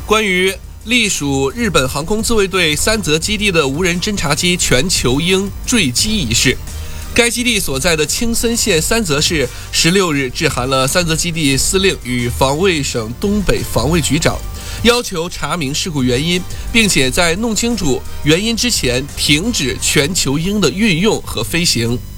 关于隶属日本航空自卫队三泽基地的无人侦察机全球鹰坠机一事，该基地所在的青森县三泽市16日致函了三泽基地司令与防卫省东北防卫局长，要求查明事故原因，并且在弄清楚原因之前停止全球鹰的运用和飞行。